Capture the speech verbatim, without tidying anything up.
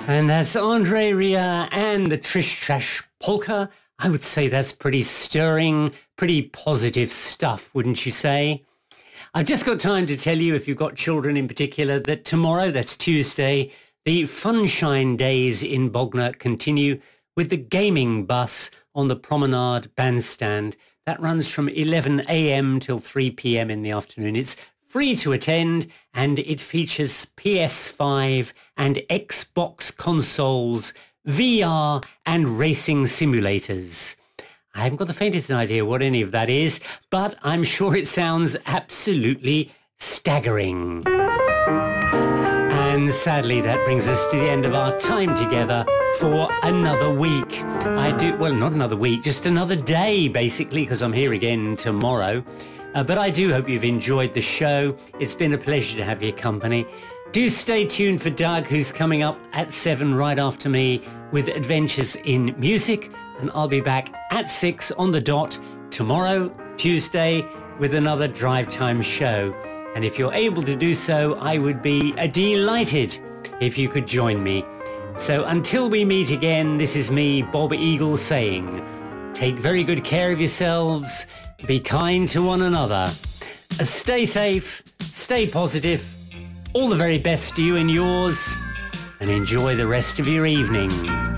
And that's Andre Ria and the Trish Trash Polka. I would say that's pretty stirring, pretty positive stuff, wouldn't you say? I've just got time to tell you, if you've got children in particular, that tomorrow, that's Tuesday, the Funshine Days in Bognor continue with the gaming bus on the Promenade Bandstand. That runs from eleven a.m. till three p.m. in the afternoon. It's free to attend, and it features P S five and Xbox consoles, V R and racing simulators. I haven't got the faintest idea what any of that is, but I'm sure it sounds absolutely staggering. And sadly, that brings us to the end of our time together for another week. I do, well, not another week, just another day, basically, because I'm here again tomorrow. Uh, but I do hope you've enjoyed the show. It's been a pleasure to have your company. Do stay tuned for Doug, who's coming up at seven right after me with Adventures in Music. And I'll be back at six on the dot tomorrow, Tuesday, with another Drive Time show. And if you're able to do so, I would be uh, delighted if you could join me. So until we meet again, this is me, Bob Eagle, saying, take very good care of yourselves. Be kind to one another. Uh, stay safe, stay positive. All the very best to you and yours, and enjoy the rest of your evening.